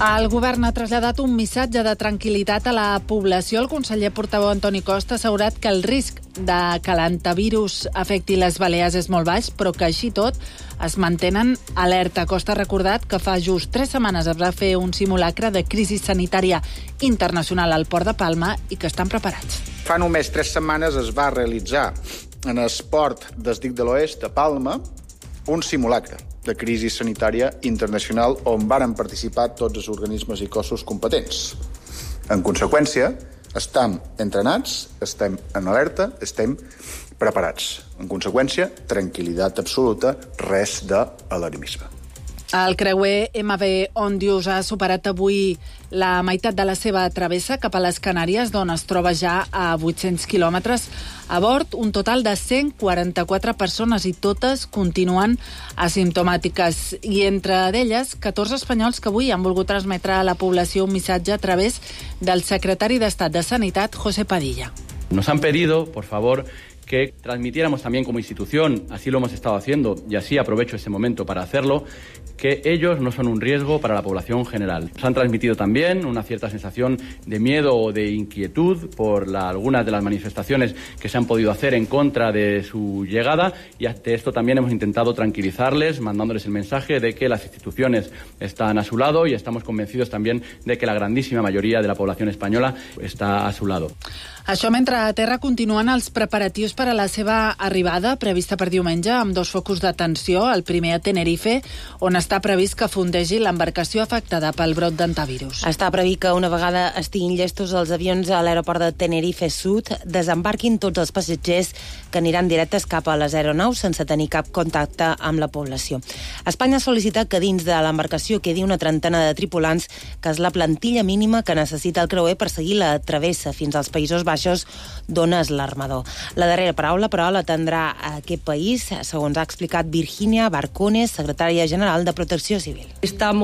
El govern ha traslladat un missatge de tranquil·litat a la població. El conseller portaveu Antoni Costa ha assegurat que el risc de que l'antivirus afecti les Balears és molt baix, però que així tot es mantenen alerta. Costa ha recordat que fa just 3 setmanes es va fer un simulacre de crisi sanitària internacional al Port de Palma i que estan preparats. Fa només 3 setmanes es va realitzar en el port del Dic de l'Oest, a Palma, un simulacre de crisi sanitària internacional on varen participar tots els organismes i cossos competents. En conseqüència, estem entrenats, estem en alerta, estem preparats. En conseqüència, tranquil·litat absoluta, res d'alarmisme. El creuer MV Òndius ha superat avui la meitat de la seva travessa cap a les Canàries, d'on es troba ja a 800 quilòmetres. A bord, un total de 144 persones i totes continuen asimptomàtiques. I entre d'elles, 14 espanyols que avui han volgut transmetre a la població un missatge a través del secretari d'Estat de Sanitat, José Padilla. Nos han pedido, por favor, que transmitiéramos también como institución, así lo hemos estado haciendo y así aprovecho este momento para hacerlo, que ellos no son un riesgo para la población general. Nos han transmitido también una cierta sensación de miedo o de inquietud por algunas de las manifestaciones que se han podido hacer en contra de su llegada y ante esto también hemos intentado tranquilizarles, mandándoles el mensaje de que las instituciones están a su lado y estamos convencidos también de que la grandísima mayoría de la población española está a su lado. Això mentre a terra continuen els preparatius per a la seva arribada, prevista per diumenge, amb 2 focus d'atenció. El primer a Tenerife, on està previst que fondegi l'embarcació afectada pel brot d'antivirus. Està previst que una vegada estiguin llestos els avions a l'aeroport de Tenerife Sud, desembarquin tots els passatgers que aniran directes cap a les aeronaus sense tenir cap contacte amb la població. Espanya ha sol·licitat que dins de l'embarcació quedi una trentena de tripulants, que és la plantilla mínima que necessita el creuer per seguir la travessa fins als Països Baixos, d'on és l'armador. La darrera paraula, però, la tindrà aquest país, segons ha explicat Virginia Barcones, secretària general de Protecció Civil.